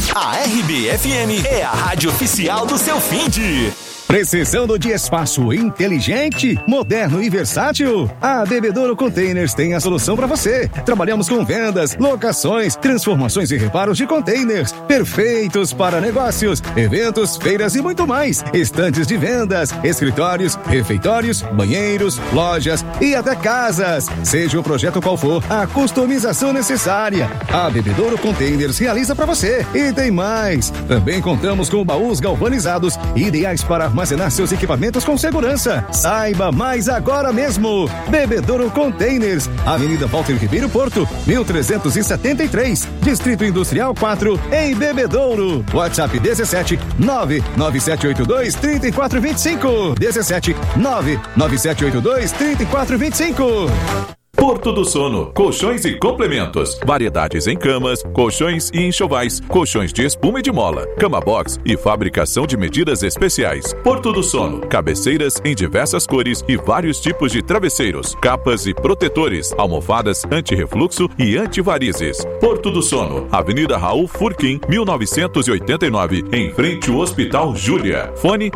A RBFM é a rádio oficial do seu finde. Precisando de espaço inteligente, moderno e versátil? A Bebedouro Containers tem a solução para você. Trabalhamos com vendas, locações, transformações e reparos de containers, perfeitos para negócios, eventos, feiras e muito mais. Estantes de vendas, escritórios, refeitórios, banheiros, lojas e até casas. Seja o projeto qual for, a customização necessária, a Bebedouro Containers realiza para você. E tem mais. Também contamos com baús galvanizados, ideais para armazenar seus equipamentos com segurança. Saiba mais agora mesmo. Bebedouro Containers, Avenida Walter Ribeiro Porto, 1373, Distrito Industrial 4, em Bebedouro. WhatsApp 17 99782 3425. 17 99782 3425. Porto do Sono, colchões e complementos, variedades em camas, colchões e enxovais, colchões de espuma e de mola, cama box e fabricação de medidas especiais. Porto do Sono, cabeceiras em diversas cores e vários tipos de travesseiros, capas e protetores, almofadas anti-refluxo e antivarizes. Porto do Sono, Avenida Raul Furquim, 1989, em frente ao Hospital Júlia. Fone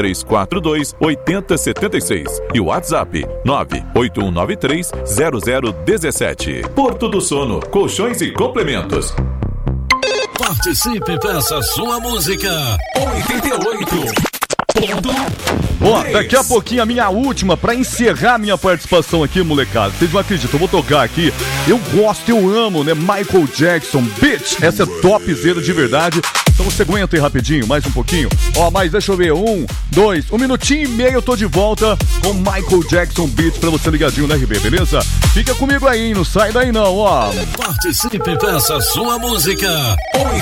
3342-8076 e WhatsApp 98193-0017. Porto do Sono, colchões e complementos. Participe, peça sua música. 88. Ó, daqui a pouquinho a minha última pra encerrar minha participação aqui, molecada. Vocês não acreditam, eu vou tocar aqui. Eu gosto, eu amo, né? Michael Jackson, bitch. Essa é topzera de verdade. Então você aguenta aí rapidinho, mais um pouquinho. Ó, mas deixa eu ver, 1 minutinho e meio eu tô de volta com Michael Jackson Beats pra você ligadinho na RB, beleza? Fica comigo aí, não sai daí não, ó. Participe, peça sua música.